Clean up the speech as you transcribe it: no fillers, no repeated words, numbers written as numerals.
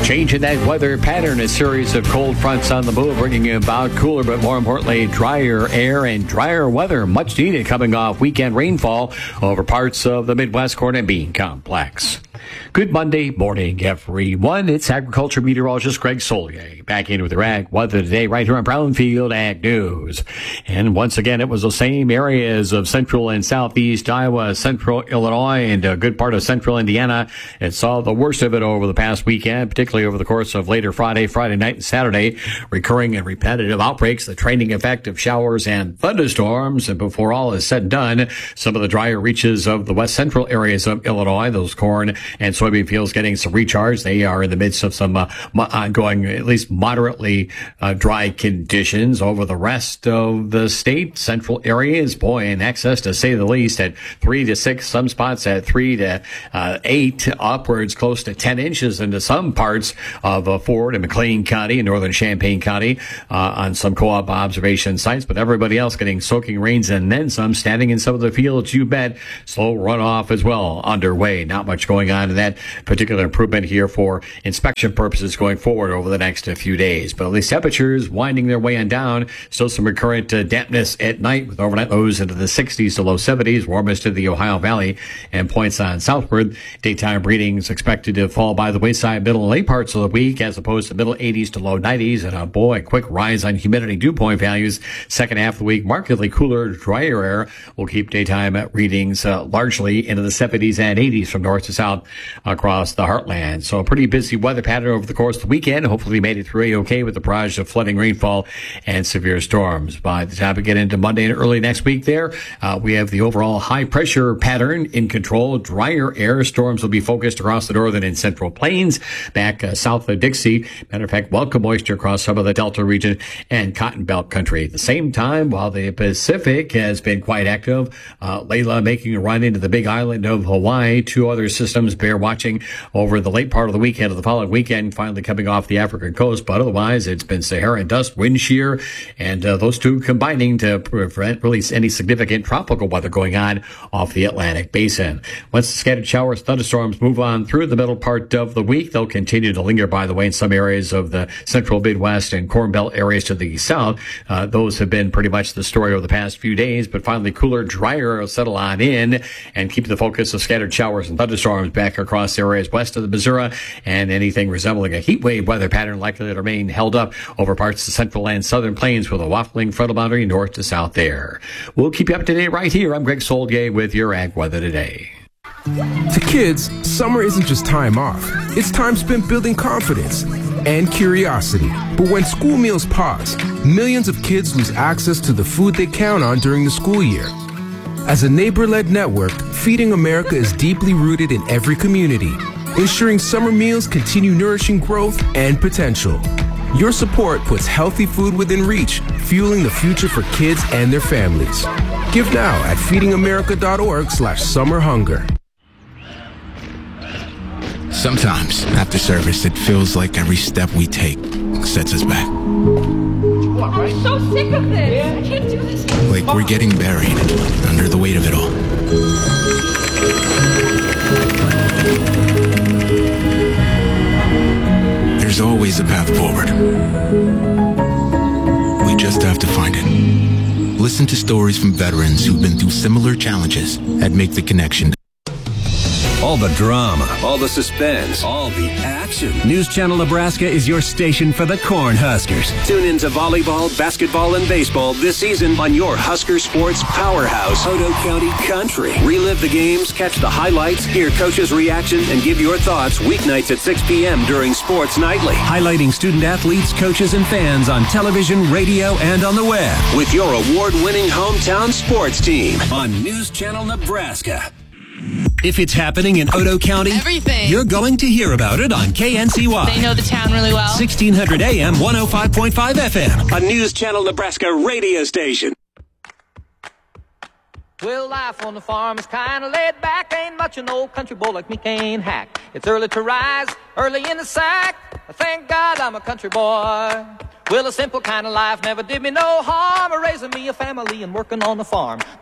Changing that weather pattern, a series of cold fronts on the move, bringing about cooler, but more importantly, drier air and drier weather. Much needed coming off weekend rainfall over parts of the Midwest Corn and Bean Complex. Good Monday morning, everyone. It's agriculture meteorologist Greg Solier back in with your ag weather today right here on Brownfield Ag News. And once again, it was the same areas of central and southeast Iowa, central Illinois, and a good part of central Indiana. It saw the worst of it over the past weekend, particularly over the course of later Friday night, and Saturday. Recurring and repetitive outbreaks, the training effect of showers and thunderstorms. And before all is said and done, some of the drier reaches of the west central areas of Illinois, those corn and soybean fields getting some recharge. They are in the midst of some ongoing, at least moderately dry conditions. Over the rest of the state, central areas, boy, in excess to say the least, at 3 to 6, some spots at 3 to 8, upwards close to 10 inches into some parts of Ford and McLean County and northern Champaign County on some co-op observation sites. But everybody else getting soaking rains and then some, standing in some of the fields, you bet. Slow runoff as well underway. Not much going on in that particular improvement here for inspection purposes going forward over the next few days. But at least temperatures winding their way on down. Still some recurrent dampness at night with overnight lows into the 60s to low 70s, warmest in the Ohio Valley and points on southward. Daytime readings expected to fall by the wayside middle and late parts of the week as opposed to middle 80s to low 90s. And a quick rise on humidity dew point values. Second half of the week, markedly cooler, drier air will keep daytime readings largely into the 70s and 80s from north to south across the heartland. So a pretty busy weather pattern over the course of the weekend. Hopefully we made it through okay with the barrage of flooding, rainfall, and severe storms. By the time we get into Monday and early next week there, we have the overall high pressure pattern in control. Drier air storms will be focused across the northern and central plains, back south of Dixie. Matter of fact, welcome moisture across some of the Delta region and Cotton Belt country. At the same time, while the Pacific has been quite active, Layla making a run into the big island of Hawaii. Two other systems bear watching over the late part of the weekend of the following weekend, finally coming off the African coast. But otherwise, it's been Saharan dust, wind shear, and those two combining to prevent really any significant tropical weather going on off the Atlantic basin. Once the scattered showers, thunderstorms move on through the middle part of the week, they'll continue to linger, by the way, in some areas of the central Midwest and Corn Belt areas to the south. Those have been pretty much the story over the past few days, but finally cooler, drier will settle on in and keep the focus of scattered showers and thunderstorms back across areas west of the Missouri, and anything resembling a heat wave weather pattern likely to remain held up over parts of the central and southern plains with a waffling frontal boundary north to south there. We'll keep you up to date right here. I'm Greg Solier with your Ag Weather Today. To kids, summer isn't just time off. It's time spent building confidence and curiosity. But when school meals pause, millions of kids lose access to the food they count on during the school year. As a neighbor-led network, Feeding America is deeply rooted in every community, ensuring summer meals continue nourishing growth and potential. Your support puts healthy food within reach, fueling the future for kids and their families. Give now at feedingamerica.org/summerhunger. Sometimes, after service, it feels like every step we take sets us back. I'm so sick of this. I can't do this. Like we're getting buried under the weight of it all. There's always a path forward. We just have to find it. Listen to stories from veterans who've been through similar challenges and make the connection. All the drama, all the suspense, all the action. News Channel Nebraska is your station for the Cornhuskers. Tune in to volleyball, basketball, and baseball this season on your Husker sports powerhouse, Otoe County Country. Relive the games, catch the highlights, hear coaches' reaction, and give your thoughts weeknights at 6 p.m. during Sports Nightly. Highlighting student athletes, coaches, and fans on television, radio, and on the web. With your award-winning hometown sports team on News Channel Nebraska. If it's happening in Otoe County, everything, you're going to hear about it on KNCY. They know the town really well. 1600 AM, 105.5 FM, a News Channel Nebraska radio station. Well, life on the farm is kind of laid back. Ain't much an old country boy like me can't hack. It's early to rise, early in the sack. Thank God I'm a country boy. Well, a simple kind of life never did me no harm. Raising me a family and working on the farm.